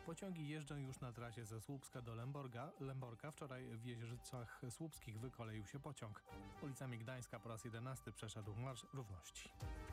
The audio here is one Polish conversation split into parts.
Pociągi jeżdżą już na trasie ze Słupska do Lęborka. Wczoraj w Jeźierzycach Słupskich wykoleił się pociąg. Ulicami Gdańska po raz 11 przeszedł Marsz Równości.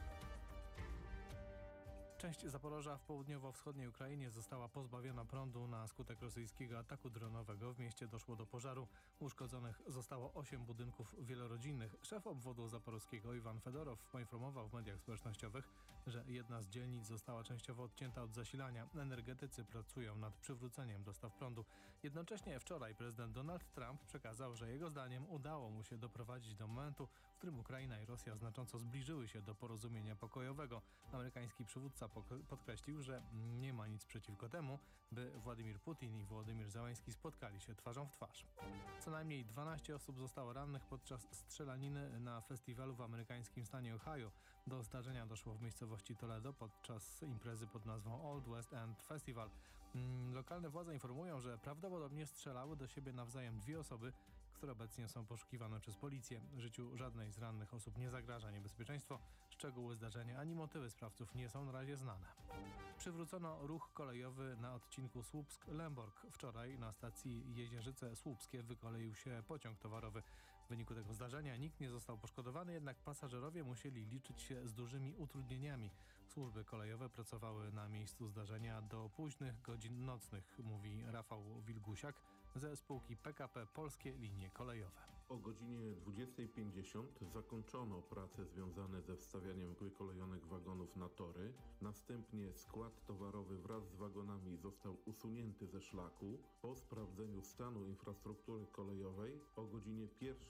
Część Zaporoża w południowo-wschodniej Ukrainie została pozbawiona prądu na skutek rosyjskiego ataku dronowego. W mieście doszło do pożaru. Uszkodzonych zostało 8 budynków wielorodzinnych. Szef obwodu zaporowskiego Iwan Fedorow poinformował w mediach społecznościowych, że jedna z dzielnic została częściowo odcięta od zasilania. Energetycy pracują nad przywróceniem dostaw prądu. Jednocześnie wczoraj prezydent Donald Trump przekazał, że jego zdaniem udało mu się doprowadzić do momentu, w którym Ukraina i Rosja znacząco zbliżyły się do porozumienia pokojowego. Amerykański przywódca podkreślił, że nie ma nic przeciwko temu, by Władimir Putin i Wołodymyr Zełański spotkali się twarzą w twarz. Co najmniej 12 osób zostało rannych podczas strzelaniny na festiwalu w amerykańskim stanie Ohio. Do zdarzenia doszło w miejscowości Toledo podczas imprezy pod nazwą Old West End Festival. Lokalne władze informują, że prawdopodobnie strzelały do siebie nawzajem dwie osoby, które obecnie są poszukiwane przez policję. Życiu żadnej z rannych osób nie zagraża niebezpieczeństwo. Szczegóły zdarzenia ani motywy sprawców nie są na razie znane. Przywrócono ruch kolejowy na odcinku Słupsk-Lęborg. Wczoraj na stacji Jezierzyce Słupskie wykoleił się pociąg towarowy. W wyniku tego zdarzenia nikt nie został poszkodowany, jednak pasażerowie musieli liczyć się z dużymi utrudnieniami. Służby kolejowe pracowały na miejscu zdarzenia do późnych godzin nocnych, mówi Rafał Wilgusiak ze spółki PKP Polskie Linie Kolejowe. O godzinie 20:50 zakończono prace związane ze wstawianiem wykolejonych wagonów na tory. Następnie skład towarowy wraz z wagonami został usunięty ze szlaku. Po sprawdzeniu stanu infrastruktury kolejowej o godzinie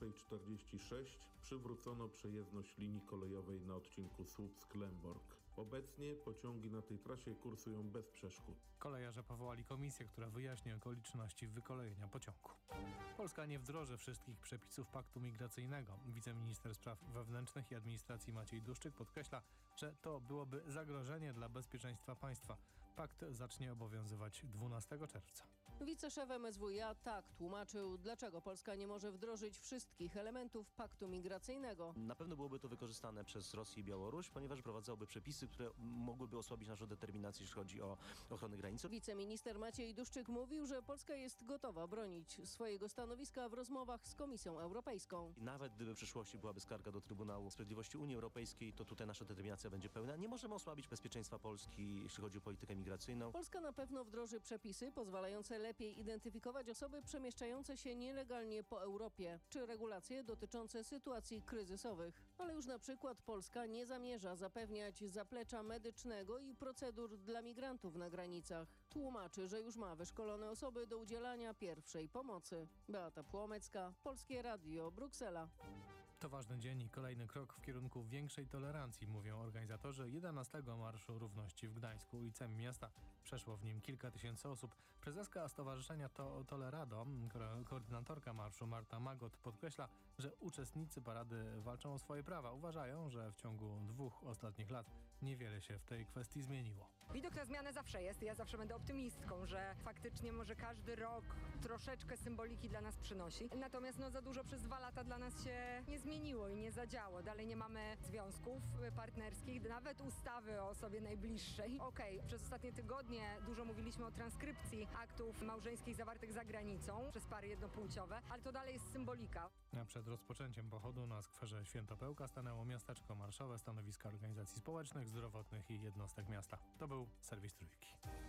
1:46 przywrócono przejezdność linii kolejowej na odcinku Słupsk-Lęborg. Obecnie pociągi na tej trasie kursują bez przeszkód. Kolejarze powołali komisję, która wyjaśni okoliczności wykolejenia pociągu. Polska nie wdroży wszystkich przepisów paktu migracyjnego. Wiceminister spraw wewnętrznych i administracji Maciej Duszczyk podkreśla, że to byłoby zagrożenie dla bezpieczeństwa państwa. Pakt zacznie obowiązywać 12 czerwca. Wiceszef MSWiA tak tłumaczył, dlaczego Polska nie może wdrożyć wszystkich elementów paktu migracyjnego. Na pewno byłoby to wykorzystane przez Rosję i Białoruś, ponieważ wprowadzałoby przepisy, które mogłyby osłabić naszą determinację, jeśli chodzi o ochronę granicy. Wiceminister Maciej Duszczyk mówił, że Polska jest gotowa bronić swojego stanowiska w rozmowach z Komisją Europejską. I nawet gdyby w przyszłości byłaby skarga do Trybunału Sprawiedliwości Unii Europejskiej, to tutaj nasza determinacja będzie pełna. Nie możemy osłabić bezpieczeństwa Polski, jeśli chodzi o politykę migracyjną. Polska na pewno wdroży przepisy pozwalające lepiej identyfikować osoby przemieszczające się nielegalnie po Europie, czy regulacje dotyczące sytuacji kryzysowych. Ale już na przykład Polska nie zamierza zapewniać zaplecza medycznego i procedur dla migrantów na granicach. Tłumaczy, że już ma wyszkolone osoby do udzielania pierwszej pomocy. Beata Płomecka, Polskie Radio, Bruksela. To ważny dzień i kolejny krok w kierunku większej tolerancji, mówią organizatorzy 11 Marszu Równości w Gdańsku. Ulicami miasta przeszło w nim kilka tysięcy osób. Prezeska Stowarzyszenia Tolerado, koordynatorka marszu Marta Magot podkreśla, że uczestnicy parady walczą o swoje prawa. Uważają, że w ciągu 2 ostatnich lat niewiele się w tej kwestii zmieniło. Widok na zmianę zawsze jest. Ja zawsze będę optymistką, że faktycznie może każdy rok troszeczkę symboliki dla nas przynosi. Natomiast za dużo przez 2 lata dla nas się nie zmieniło i nie zadziało. Dalej nie mamy związków partnerskich, nawet ustawy o osobie najbliższej. Przez ostatnie tygodnie dużo mówiliśmy o transkrypcji aktów małżeńskich zawartych za granicą przez pary jednopłciowe, ale to dalej jest symbolika. A przed rozpoczęciem pochodu na skwerze Świętopełka stanęło miasteczko marszowe, stanowiska organizacji społecznych, zdrowotnych i jednostek miasta. To był serwis Trójki.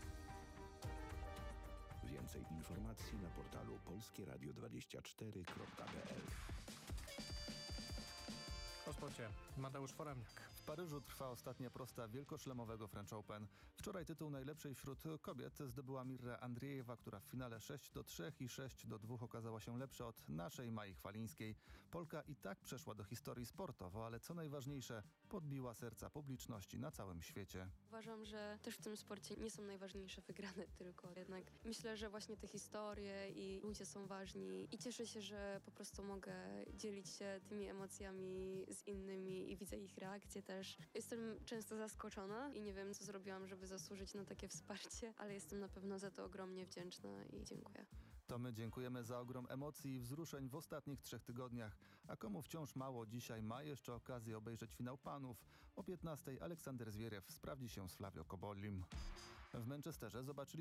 Więcej informacji na portalu polskieradio24.pl. O sporcie Mateusz Foremniak. W Paryżu trwa ostatnia prosta wielkoszlemowego French Open. Wczoraj tytuł najlepszej wśród kobiet zdobyła Mirra Andriejewa, która w finale 6-3 i 6-2 okazała się lepsza od naszej Mai Chwalińskiej. Polka i tak przeszła do historii sportowo, ale co najważniejsze, podbiła serca publiczności na całym świecie. Uważam, że też w tym sporcie nie są najważniejsze wygrane tylko. Jednak myślę, że właśnie te historie i ludzie są ważni i cieszę się, że po prostu mogę dzielić się tymi emocjami z innymi i widzę ich reakcje też. Jestem często zaskoczona i nie wiem, co zrobiłam, żeby zasłużyć na takie wsparcie, ale jestem na pewno za to ogromnie wdzięczna i dziękuję. To my dziękujemy za ogrom emocji i wzruszeń w ostatnich 3 tygodniach. A komu wciąż mało, dzisiaj ma jeszcze okazję obejrzeć finał panów. O 15:00 Aleksander Zwierew sprawdzi się z Flavio Cobollim. W Manchesterze zobaczyli